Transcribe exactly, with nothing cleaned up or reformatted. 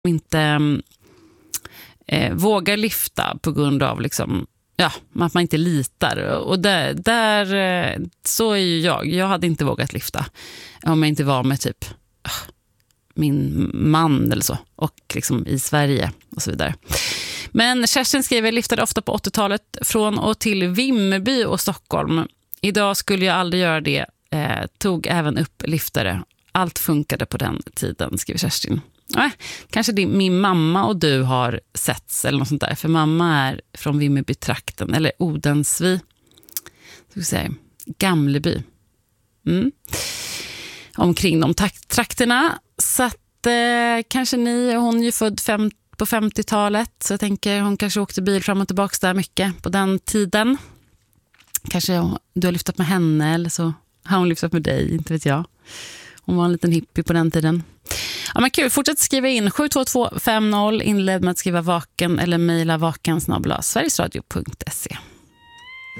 inte eh, vågar lyfta på grund av liksom, ja, att man inte litar. Och där, där eh, så är ju jag. Jag hade inte vågat lyfta om jag inte var med typ uh, min man eller så. Och liksom i Sverige och så vidare. Men Kerstin skriver, jag lyftade ofta på åttiotalet från och till Vimmerby och Stockholm. Idag skulle jag aldrig göra det. Eh, tog även upp lyftare. Allt funkade på den tiden, skriver Kerstin. Äh, kanske din, min mamma och du har setts eller något sånt där. För mamma är från Vimmerby-trakten. Eller Odensvi. Ska vi säga, Gamleby. Mm. Omkring de trakterna. Så att eh, kanske ni, hon är ju född fem, på femtiotalet. Så jag tänker hon kanske åkte bil fram och tillbaka där mycket på den tiden. Kanske du har lyftat med henne eller så har hon lyftat med dig, inte vet jag. Hon var en liten hippie på den tiden. Ja, men kul, fortsätt skriva in sju två två fem noll, inled med att skriva vaken eller mejla vaken snabel-a sverigesradio punkt se.